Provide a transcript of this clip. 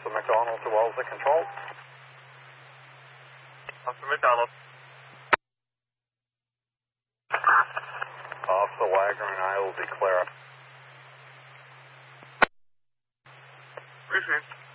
Officer McDonald to Wellesley Control. Officer McDonald. Officer Wagner and I will be clear. Briefing.